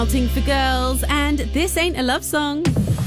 Melting for Girls, and This Ain't a Love Song.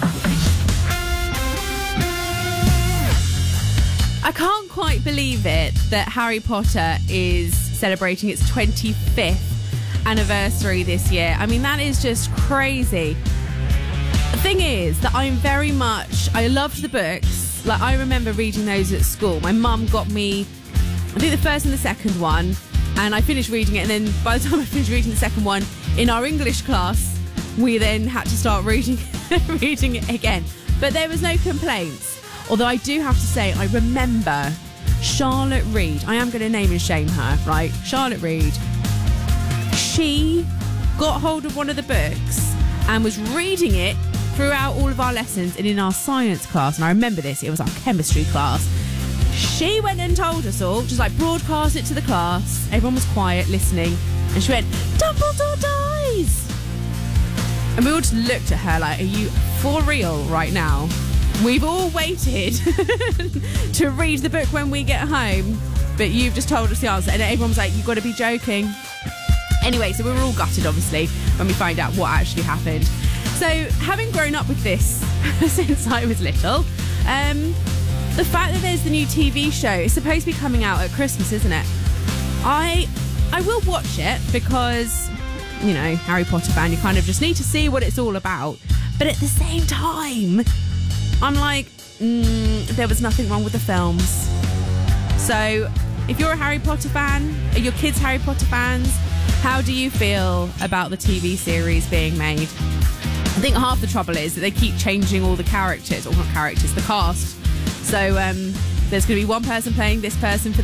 I can't quite believe it that Harry Potter is celebrating its 25th anniversary this year. I mean, that is just crazy. The thing is that I loved the books. Like, I remember reading those at school. My mum got me, I think, the first and the second one, and I finished reading it, and then by the time I finished reading the second one, in our English class, we then had to start reading it again. But there was no complaints. Although I do have to say, I remember Charlotte Reed. I am going to name and shame her, right? Charlotte Reed. She got hold of one of the books and was reading it throughout all of our lessons and in our science class. And I remember this, it was our chemistry class. She went and told us all, just like broadcast it to the class. Everyone was quiet, listening. And she went, Dumbledore dies! And we all just looked at her like, are you for real right now? We've all waited to read the book when we get home, but you've just told us the answer. And everyone was like, you've got to be joking. Anyway, so we were all gutted, obviously, when we find out what actually happened. So, having grown up with this since I was little, the fact that there's the new TV show, it's supposed to be coming out at Christmas, isn't it? I will watch it because, you know, Harry Potter fan, you kind of just need to see what it's all about. But at the same time, I'm like, there was nothing wrong with the films. So, if you're a Harry Potter fan, are your kids Harry Potter fans? How do you feel about the TV series being made? I think half the trouble is that they keep changing all the characters, or not characters, the cast. So, there's going to be one person playing this person for